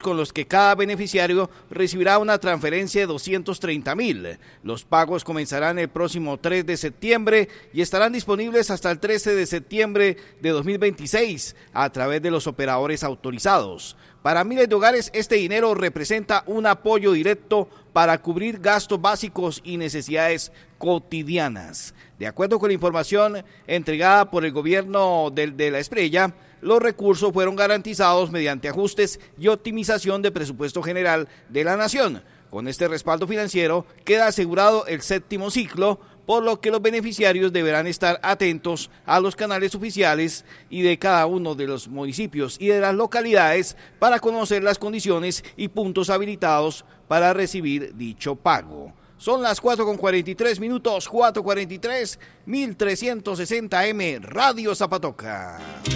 con los que cada beneficiario recibirá una transferencia de 230.000. Los pagos comenzarán el próximo 3 de septiembre y estarán disponibles hasta el 13 de septiembre de 2026 a través de los operadores autorizados. Para miles de hogares, este dinero representa un apoyo directo para cubrir gastos básicos y necesidades cotidianas. De acuerdo con la información entregada por el gobierno de la Espriella, los recursos fueron garantizados mediante ajustes y optimización del presupuesto general de la Nación. Con este respaldo financiero queda asegurado el séptimo ciclo, por lo que los beneficiarios deberán estar atentos a los canales oficiales y de cada uno de los municipios y de las localidades para conocer las condiciones y puntos habilitados para recibir dicho pago. Son las 4:43 minutos, 4:43, 1360 AM, Radio Zapatoca.